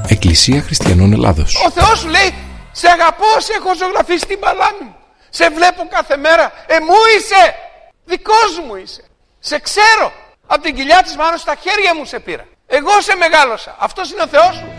Εκκλησία Χριστιανών Ελλάδος. Ο Θεός σου λέει, σε αγαπώ, σε έχω ζωγραφίσει στην παλάμη μου. Σε βλέπω κάθε μέρα. Μου είσαι. Δικός μου είσαι. Σε ξέρω. Από την κοιλιά της μάνας στα χέρια μου σε πήρα. Εγώ σε μεγάλωσα. Αυτός είναι ο Θεός σου.